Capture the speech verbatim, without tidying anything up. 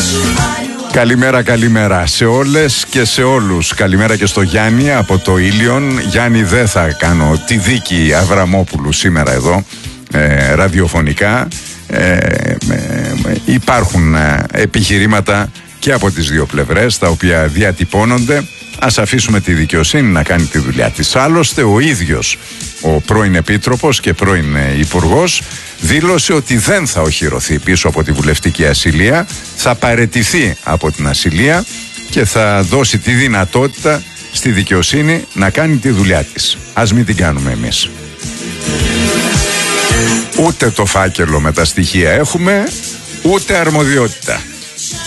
Καλημέρα, καλημέρα σε όλες και σε όλους. Καλημέρα και στο Γιάννη από το Ήλιον. Γιάννη, δεν θα κάνω τη δίκη Αβραμόπουλου σήμερα εδώ, ε, ραδιοφωνικά. Ε, ε, υπάρχουν ε, επιχειρήματα και από τις δύο πλευρές, τα οποία διατυπώνονται. Ας αφήσουμε τη δικαιοσύνη να κάνει τη δουλειά της. Άλλωστε ο ίδιος ο πρώην Επίτροπος και πρώην Υπουργός δήλωσε ότι δεν θα οχυρωθεί πίσω από τη βουλευτική ασυλία, θα παραιτηθεί από την ασυλία και θα δώσει τη δυνατότητα στη δικαιοσύνη να κάνει τη δουλειά της. Ας μην την κάνουμε εμείς. Ούτε το φάκελο με τα στοιχεία έχουμε, ούτε αρμοδιότητα.